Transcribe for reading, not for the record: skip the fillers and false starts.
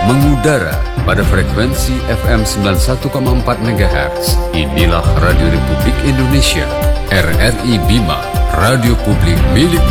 mengudara pada frekuensi FM 91,4 MHz. Inilah Radio Republik Indonesia, RRI Bima, radio publik milik